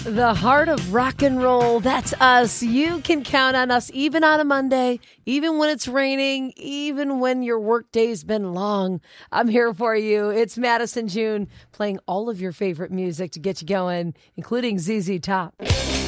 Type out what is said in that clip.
The heart of rock and roll. That's us. You can count on us even on a Monday, even when it's raining, even when your work day's been long. I'm here for you. It's Madison June playing all of your favorite music to get you going, including ZZ Top.